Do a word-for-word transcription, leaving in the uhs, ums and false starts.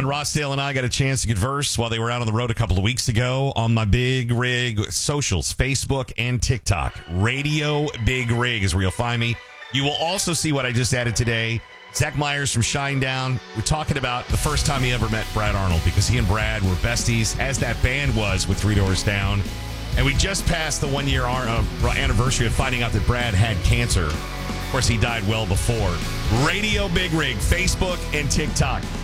Kevin Rossdale and I got a chance to converse while they were out on the road a couple of weeks ago on my Big Rig socials, Facebook and TikTok. Radio Big Rig is where you'll find me. You will also see what I just added today. Zach Myers from Shinedown. We're talking about the first time he ever met Brad Arnold because he and Brad were besties, as that band was with Three Doors Down. And we just passed the one-year anniversary of finding out that Brad had cancer. Of course, he died well before. Radio Big Rig, Facebook and TikTok.